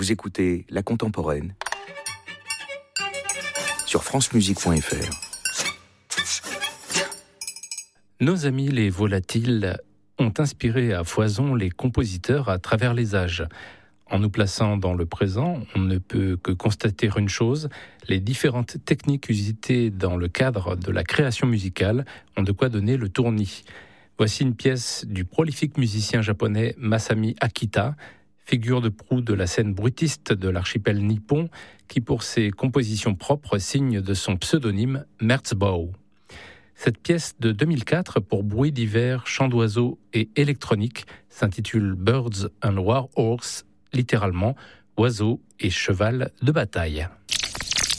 Vous écoutez La Contemporaine sur francemusique.fr. Nos amis les volatiles ont inspiré à foison les compositeurs à travers les âges. En nous plaçant dans le présent, on ne peut que constater une chose, les différentes techniques usitées dans le cadre de la création musicale ont de quoi donner le tournis. Voici une pièce du prolifique musicien japonais Masami Akita, figure de proue de la scène bruitiste de l'archipel nippon, qui pour ses compositions propres signe de son pseudonyme Merzbow. Cette pièce de 2004 pour bruit d'hiver, chants d'oiseaux et électronique s'intitule Birds and War Horse, littéralement oiseaux et cheval de bataille.